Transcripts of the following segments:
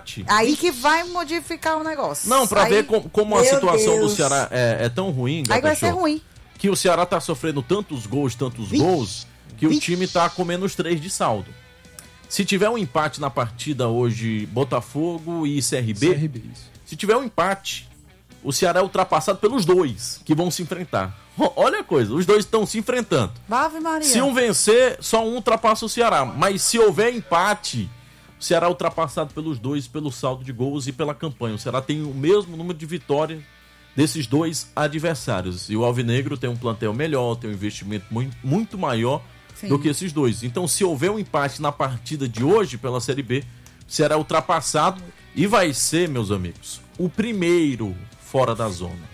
empate... Aí que vai modificar o negócio. Não, pra ver como a situação do Ceará é tão ruim, aí vai ser ruim. Que o Ceará tá sofrendo tantos gols, que o time tá com menos 3 de saldo. Se tiver um empate na partida hoje, Botafogo e CRB, se tiver um empate, o Ceará é ultrapassado pelos dois que vão se enfrentar. Olha a coisa, os dois estão se enfrentando. Ave Maria. Se um vencer, só um ultrapassa o Ceará. Mas se houver empate, o Ceará é ultrapassado pelos dois, pelo saldo de gols e pela campanha. O Ceará tem o mesmo número de vitórias desses dois adversários. E o Alvinegro tem um plantel melhor, tem um investimento muito maior do que esses dois. Então, se houver um empate na partida de hoje pela Série B, o Ceará é ultrapassado e vai ser, meus amigos, o primeiro fora da zona.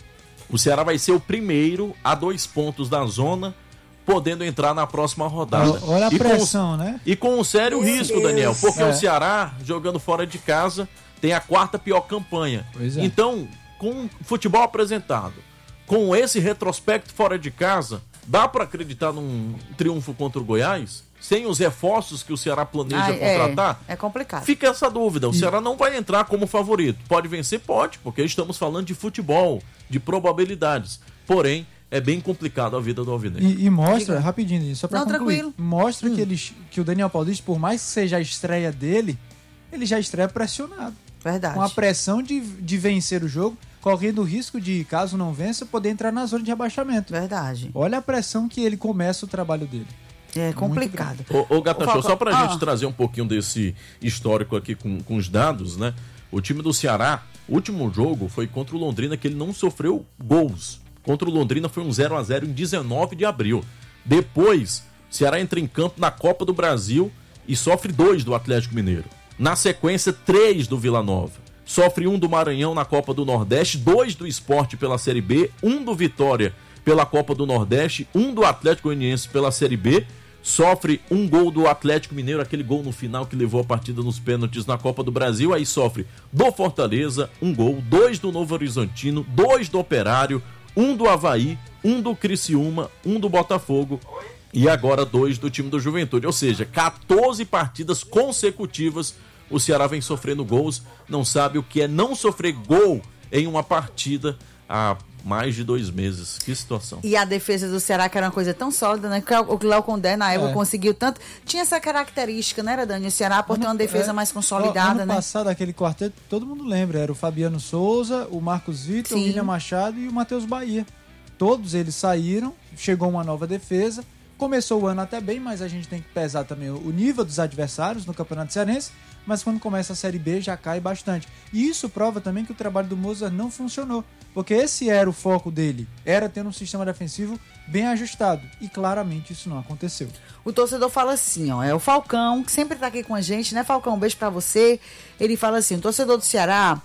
O Ceará vai ser o primeiro a 2 pontos da zona, podendo entrar na próxima rodada. Olha a pressão, né? E com um sério risco, Daniel, porque o Ceará, jogando fora de casa, tem a 4ª pior campanha. Então, com futebol apresentado, com esse retrospecto fora de casa, dá para acreditar num triunfo contra o Goiás? Sem os reforços que o Ceará planeja contratar? É complicado. Fica essa dúvida. O Ceará não vai entrar como favorito. Pode vencer? Pode, porque estamos falando de futebol, de probabilidades. Porém, é bem complicado a vida do Alvinegro. E mostra, rapidinho, só para concluir, tranquilo. mostra que o Daniel Paulista, por mais que seja a estreia dele, ele já estreia pressionado. Verdade. Com a pressão de vencer o jogo, correndo o risco de, caso não vença, poder entrar na zona de rebaixamento. Verdade. Olha a pressão que ele começa o trabalho dele. É complicado. Ô Gata Show, só pra gente trazer um pouquinho desse histórico aqui com os dados, né? O time do Ceará, o último jogo foi contra o Londrina, que ele não sofreu gols. Contra o Londrina foi um 0-0 em 19 de abril. Depois, o Ceará entra em campo na Copa do Brasil e sofre 2 do Atlético Mineiro. Na sequência, 3 do Vila Nova. Sofre 1 do Maranhão na Copa do Nordeste, 2 do Sport pela Série B, 1 do Vitória pela Copa do Nordeste, 1 do Atlético Goianiense pela Série B. Sofre 1 gol do Atlético Mineiro, aquele gol no final que levou a partida nos pênaltis na Copa do Brasil. Aí sofre do Fortaleza, 1 gol, 2 do Novo Horizontino, 2 do Operário, 1 do Avaí, 1 do Criciúma, 1 do Botafogo e agora 2 do time do Juventude. Ou seja, 14 partidas consecutivas o Ceará vem sofrendo gols. Não sabe o que é não sofrer gol em uma partida há mais de 2 meses. Que situação. E a defesa do Ceará, que era uma coisa tão sólida, né? Que o Léo Condé, na época, conseguiu tanto. Tinha essa característica, né, era, Dani? O Ceará, por ter uma defesa mais consolidada, ano né? passado, aquele quarteto, todo mundo lembra. Era o Fabiano Souza, o Marcos Vitor, o William Machado e o Matheus Bahia. Todos eles saíram, chegou uma nova defesa. Começou o ano até bem, mas a gente tem que pesar também o nível dos adversários no Campeonato Cearense. Mas quando começa a Série B já cai bastante. E isso prova também que o trabalho do Mozart não funcionou. Porque esse era o foco dele, era ter um sistema defensivo bem ajustado. E claramente isso não aconteceu. O torcedor fala assim, ó, é o Falcão, que sempre tá aqui com a gente, né, Falcão? Um beijo pra você. Ele fala assim, o torcedor do Ceará,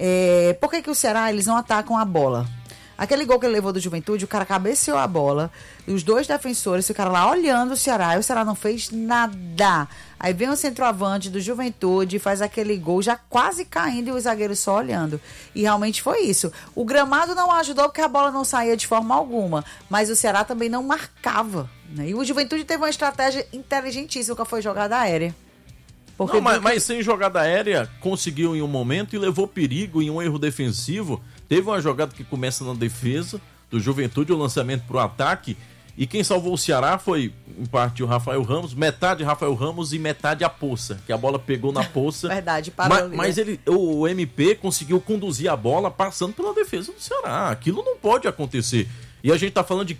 por que o Ceará, eles não atacam a bola? Aquele gol que ele levou do Juventude, o cara cabeceou a bola, e os 2 defensores ficaram lá olhando o Ceará, e o Ceará não fez nada. Aí vem o centroavante do Juventude, faz aquele gol já quase caindo e o zagueiro só olhando. E realmente foi isso. O gramado não ajudou porque a bola não saía de forma alguma, mas o Ceará também não marcava, né? E o Juventude teve uma estratégia inteligentíssima, que foi jogada aérea. Porque não, mas sem jogada aérea, conseguiu em um momento e levou perigo em um erro defensivo. Teve uma jogada que começa na defesa do Juventude, o lançamento para o ataque. E quem salvou o Ceará foi, em parte, o Rafael Ramos. Metade Rafael Ramos e metade a Poça, que a bola pegou na Poça. Verdade, parou. Mas o MP conseguiu conduzir a bola passando pela defesa do Ceará. Aquilo não pode acontecer. E a gente tá falando de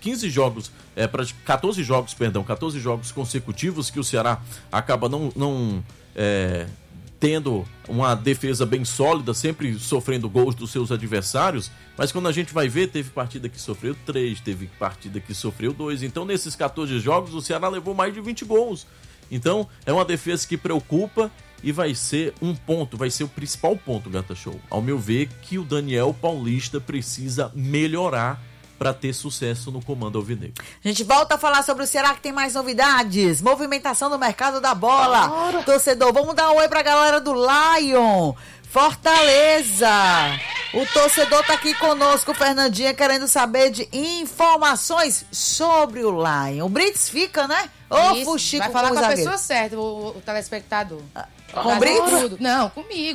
14 jogos consecutivos que o Ceará acaba não tendo uma defesa bem sólida, sempre sofrendo gols dos seus adversários, mas quando a gente vai ver, teve partida que sofreu 3, teve partida que sofreu 2, então nesses 14 jogos o Ceará levou mais de 20 gols. Então é uma defesa que preocupa e vai ser um ponto, vai ser o principal ponto, Gata Show, ao meu ver, que o Daniel Paulista precisa melhorar para ter sucesso no comando alvinegro. A gente volta a falar sobre o Ceará, que tem mais novidades. Movimentação do mercado da bola. Torcedor, vamos dar um oi pra galera do Lion. Fortaleza. O torcedor tá aqui conosco, o Fernandinha, querendo saber de informações sobre o Lion. O Brits fica, né? Ô, Fuxico, vai falar com a pessoa certa, o telespectador. Com o Brits? Não, comigo.